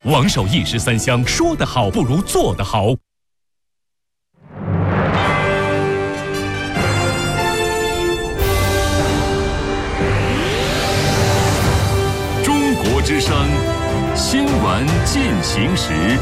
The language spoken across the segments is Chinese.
王守一时三香，说得好不如做得好。中国之声，新闻进行时。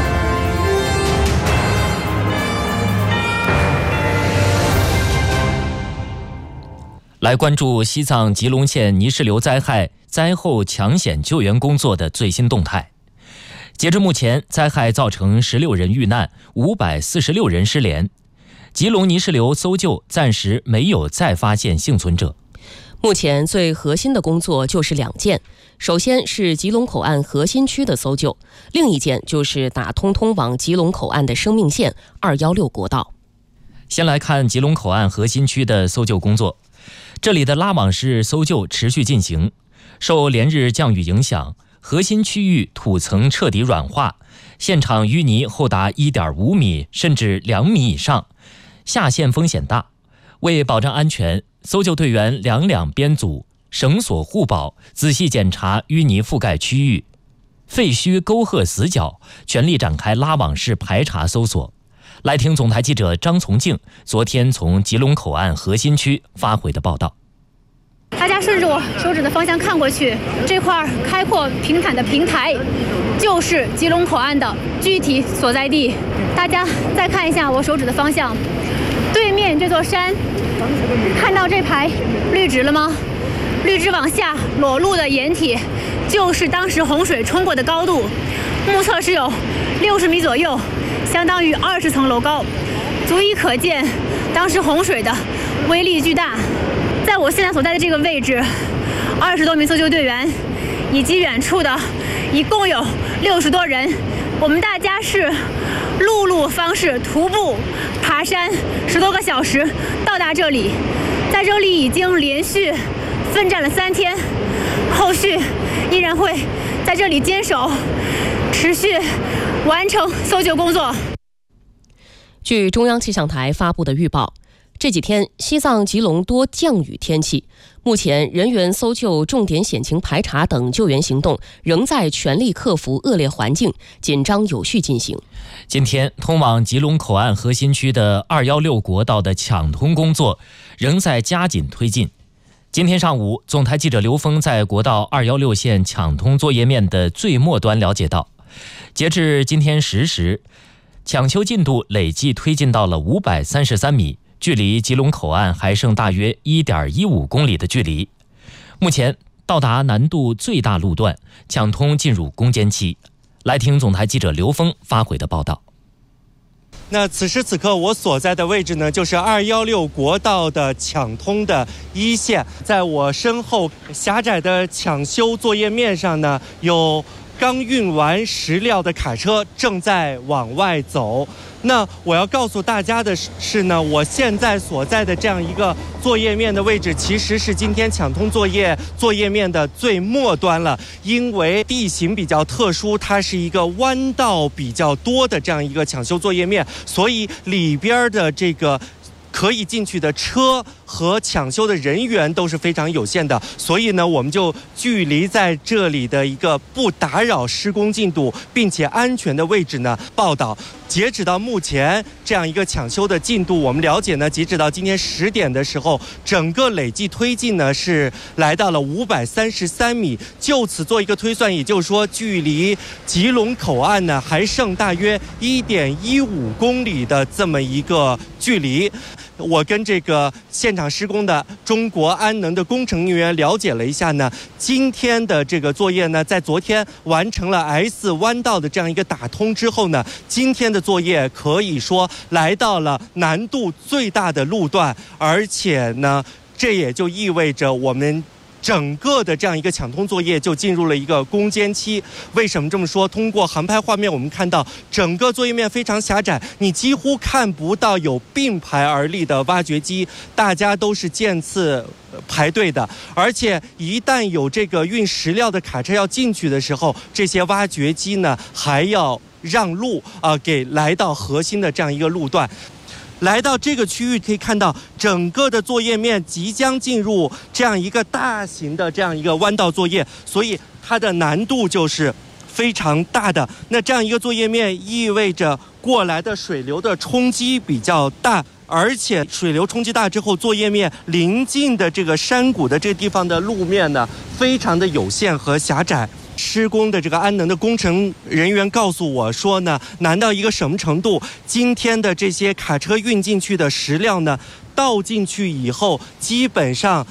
来关注西藏吉隆县泥石流灾害灾后抢险救援工作的最新动态。截至目前，灾害造成16人遇难，546人失联。吉隆泥石流搜救暂时没有再发现幸存者。 目前最核心的工作就是2件，首先是吉隆口岸核心区的搜救，另一件就是打通通往吉隆口岸的生命线216国道。 先来看吉隆口岸核心区的搜救工作。这里的拉网式搜救持续进行，受连日降雨影响，核心区域土层彻底软化，现场淤泥厚达1.5米甚至2米以上，下陷风险大。为保障安全，搜救队员两编组，绳索护保，仔细检查淤泥覆盖区域，废墟沟壑死角，全力展开拉网式排查搜索。来听总台记者张从静昨天从吉隆口岸核心区发回的报道。 大家顺着我手指的方向看过去，这块开阔平坦的平台就是吉隆口岸的具体所在地。大家再看一下我手指的方向，对面这座山，看到这排绿植了吗？绿植往下裸露的掩体就是当时洪水冲过的高度，目测是有60米左右，相当于20层楼高，足以可见当时洪水的威力巨大。在我现在所在的这个位置，20多名搜救队员以及远处的一共有60多人，我们大家是陆路方式徒步爬山10多个小时到达这里，在这里已经连续奋战了3天，后续依然会在这里坚守，持续完成搜救工作。 据中央气象台发布的预报，这几天西藏吉隆多降雨天气，目前人员搜救、重点险情排查等救援行动仍在全力克服恶劣环境，紧张有序进行。 今天通往吉隆口岸核心区的216国道的抢通工作仍在加紧推进。今天上午，总台记者刘峰在国道216线抢通作业面的最末端了解到，截至今天10时，抢修进度累计推进到了533米，距离吉隆口岸还剩大约1.15公里的距离。目前到达难度最大路段，抢通进入攻坚期。来听总台记者刘峰发回的报道。 那此时此刻我所在的位置呢，就是216国道的抢通的1线。在我身后狭窄的抢修作业面上呢，有刚运完石料的卡车正在往外走。那我要告诉大家的是呢，我现在所在的这样一个作业面的位置，其实是今天抢通作业面的最末端了。因为地形比较特殊，它是一个弯道比较多的这样一个抢修作业面，所以里边的这个可以进去的车和抢修的人员都是非常有限的，所以呢，我们就距离在这里的一个不打扰施工进度并且安全的位置呢报道。截止到目前这样一个抢修的进度，我们了解呢，截止到今天10点的时候，整个累计推进呢是来到了533米。就此做一个推算，也就是说，距离吉隆口岸呢还剩大约1.15公里的这么一个距离。我跟这个现场施工的中国安能的工程人员了解了一下呢，今天的这个作业呢，在昨天完成了 S 弯道的这样一个打通之后呢，今天的作业可以说来到了难度最大的路段，而且呢，这也就意味着我们整个的这样一个抢通作业就进入了一个攻坚期。为什么这么说？通过航拍画面我们看到整个作业面非常狭窄，你几乎看不到有并排而立的挖掘机，大家都是渐次排队的，而且一旦有这个运石料的卡车要进去的时候，这些挖掘机呢还要让路给来到核心的这样一个路段。来到这个区域，可以看到整个的作业面即将进入这样一个大型的这样一个弯道作业，所以它的难度就是非常大的。那这样一个作业面意味着过来的水流的冲击比较大，而且水流冲击大之后，作业面临近的这个山谷的这个地方的路面呢，非常的有限和狭窄。施工的这个安能的工程人员告诉我说呢，难到一个什么程度？今天的这些卡车运进去的石料呢，倒进去以后，基本上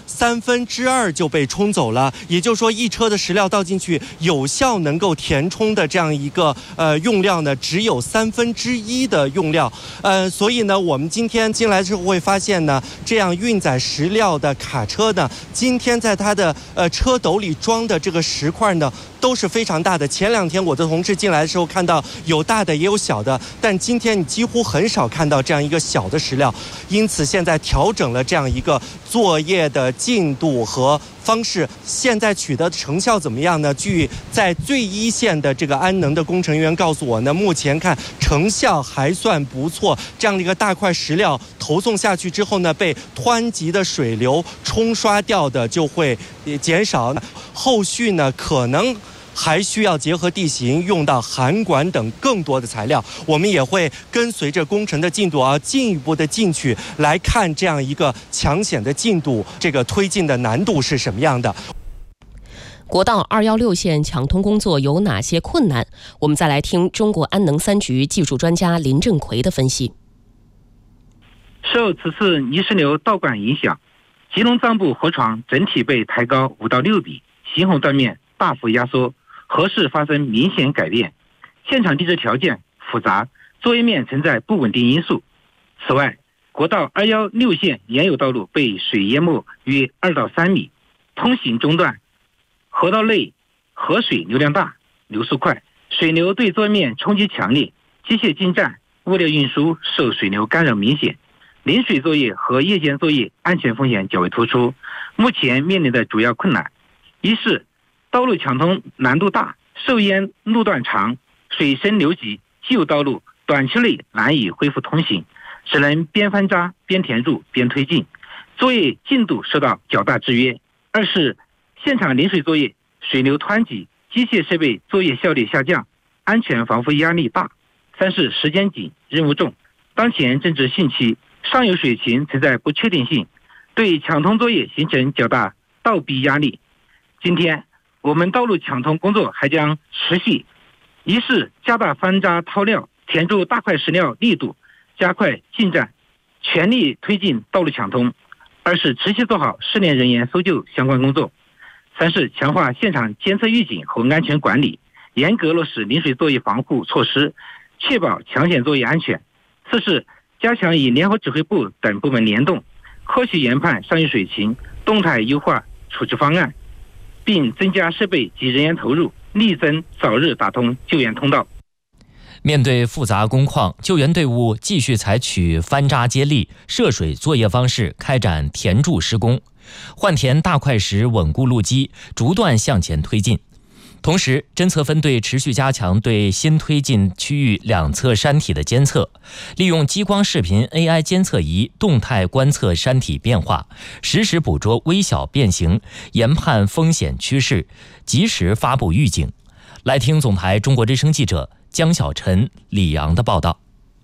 2/3就被冲走了。也就是说，一车的石料倒进去，有效能够填充的这样一个用料呢，只有1/3的用料。所以呢，我们今天进来之后会发现呢，这样运载石料的卡车呢，今天在它的车斗里装的这个石块呢，都是非常大的。前2天我的同事进来的时候看到有大的也有小的，但今天你几乎很少看到这样一个小的石料。因此现在调整了这样一个作业的进度和方式，现在取得的成效怎么样呢？据在最一线的这个安能的工程员告诉我呢，目前看成效还算不错。这样的一个大块石料投送下去之后呢，被湍急的水流冲刷掉的就会减少。后续呢，可能还需要结合地形用到涵管等更多的材料，我们也会跟随着工程的进度进一步的进去来看这样一个抢险的进度，这个推进的难度是什么样的。 国道216线抢通工作有哪些困难？我们再来听中国安能3局技术专家林振奎的分析。 受此次泥石流倒灌影响，吉隆藏部河床整体被抬高5到6米，行洪断面大幅压缩，河势发生明显改变，现场地质条件复杂，作业面存在不稳定因素。此外，国道216线原有道路被水淹没约2到3米，通行中断，河道内河水流量大，流速快，水流对作业面冲击强烈，机械进站、物料运输受水流干扰明显，临水作业和夜间作业安全风险较为突出。目前面临的主要困难，一是道路抢通难度大，受淹路段长，水深流急，既有道路短期内难以恢复通行，只能边翻渣边填入边推进，作业进度受到较大制约。二是现场临水作业水流湍急，机械设备作业效率下降，安全防护压力大。三是时间紧，任务重，当前正值汛期，上游水情存在不确定性，对抢通作业形成较大倒逼压力。今天我们道路抢通工作还将持续，一是加大翻渣掏料填入大块石料力度，加快进站，全力推进道路抢通；二是持续做好失联人员搜救相关工作；三是强化现场监测预警和安全管理，严格落实临水作业防护措施，确保抢险作业安全；四是加强与联合指挥部等部门联动，科学研判上游水情，动态优化处置方案，并增加设备及人员投入，力争早日打通救援通道。 面对复杂工况，救援队伍继续采取翻渣接力、涉水作业方式开展填筑施工，换填大块石稳固路基，逐段向前推进。同时，侦测分队持续加强对新推进区域两侧山体的监测，利用激光视频 AI 监测仪动态观测山体变化，实时捕捉微小变形，研判风险趋势，及时发布预警。来听总台中国之声记者江小晨、李阳的报道。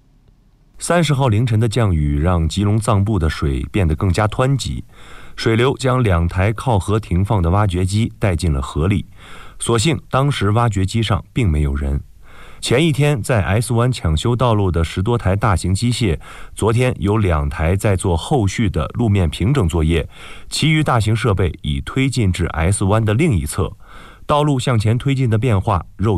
30号凌晨的降雨让吉隆藏部的水变得更加湍急，水流将2台靠河停放的挖掘机带进了河里。所幸当时挖掘机上并没有人。前一天在 S 湾抢修道路的10多台大型机械，昨天有2台在做后续的路面平整作业，其余大型设备已推进至 S 湾的另一侧。道路向前推进的变化肉